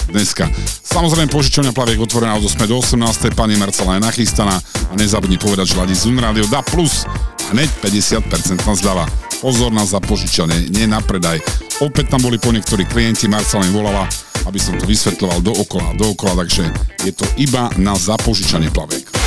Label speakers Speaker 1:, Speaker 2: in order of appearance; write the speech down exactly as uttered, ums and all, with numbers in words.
Speaker 1: dneska. Samozrejme, požičovňa plaviek otvorená od ôsmej do osemnástej, pani Marcela je nachystaná a nezabudni povedať, že ladí Zun Radio dá plus a hneď päťdesiat percent zľava. Pozor na zapožičanie, nie na predaj. Opäť tam boli po niektorí klienti, Marcela im volala, aby som to vysvetľoval dookola, dookola, takže je to iba na zapožičanie plaviek.